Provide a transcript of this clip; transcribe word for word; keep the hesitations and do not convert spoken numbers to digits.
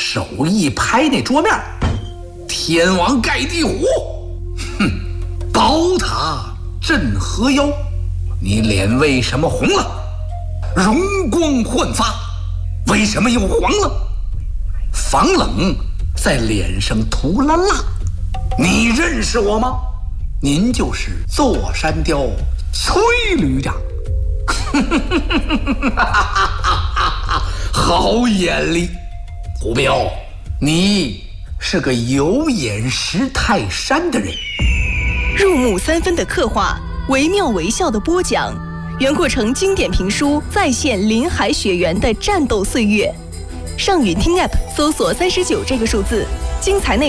手一拍那桌面，天王盖地虎，哼，宝塔镇河妖，你脸为什么红了？容光焕发，为什么又黄了？防冷在脸上涂了蜡，你认识我吗？您就是座山雕崔旅长。好眼力，虎彪，你是个有眼识泰山的人。 入木三分的刻画，惟妙惟肖的播讲，袁阔成经典评书再现林海雪原的战斗岁月。上云听 App 搜索三十九这个数字，精彩内